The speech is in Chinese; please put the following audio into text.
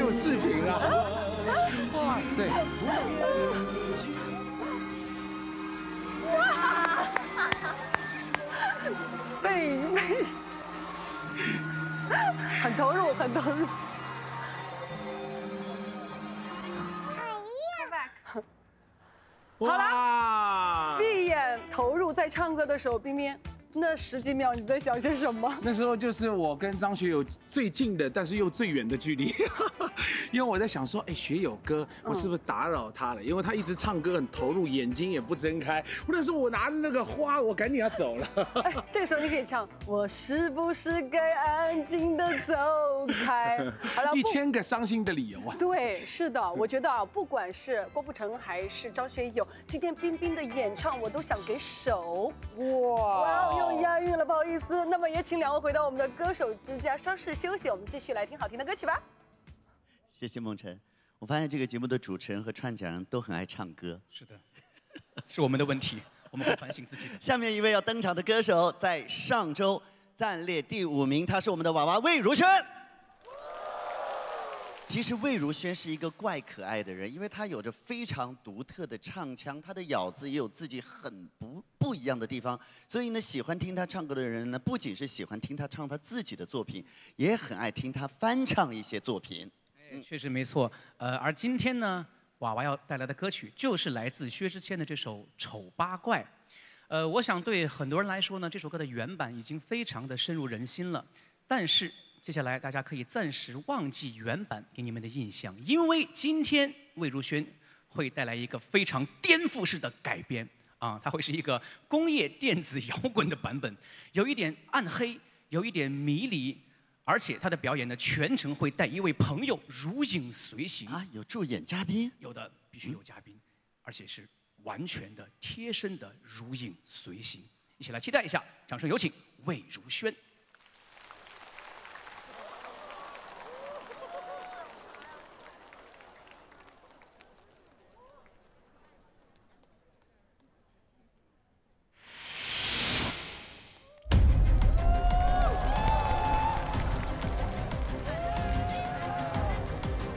有视频啊！哇塞！ 背，很投入，很投入。好了，闭眼投入在唱歌的时候，冰冰，那10几秒你在想些什么？ 那时候就是我跟张学友最近的，但是又最远的距离，因为我在想说，哎，学友哥，我是不是打扰他了？因为他一直唱歌很投入，眼睛也不睁开。或者说我拿着那个花，我赶紧要走了。 哎，这个时候你可以唱，我是不是该安静的走开？好了 ，1000个伤心的理由啊。 对，是的，我觉得啊，不管是郭富城还是张学友，今天冰冰的演唱，我都想给手。哇，又押韵了，不好意思。那么也请2位回到我们的歌手之家，稍事休息，我们继续来听好听的歌曲吧。 谢谢梦辰。我发现这个节目的主持人和串讲人都很爱唱歌。 是的，是我们的问题，我们会反省自己的。 下面一位要登场的歌手，在上周暂列第5名，他是我们的娃娃魏如萱。其实魏如萱是一个怪可爱的人，因为她有着非常独特的唱腔，她的咬字也有自己很不一样的地方。所以呢，喜欢听她唱歌的人呢，不仅是喜欢听她唱她自己的作品，也很爱听她翻唱一些作品。 确实没错。而今天呢，娃娃要带来的歌曲就是来自薛之谦的这首《丑八怪》。我想对很多人来说呢，这首歌的原版已经非常的深入人心了，但是接下来大家可以暂时忘记原版给你们的印象，因为今天魏如萱会带来一个非常颠覆式的改编啊，它会是一个工业电子摇滚的版本，有一点暗黑，有一点迷离，而且她的表演呢全程会带一位朋友如影随形啊，有助演嘉宾， 有的必须有嘉宾，而且是完全的贴身的如影随形，一起来期待一下，掌声有请魏如萱。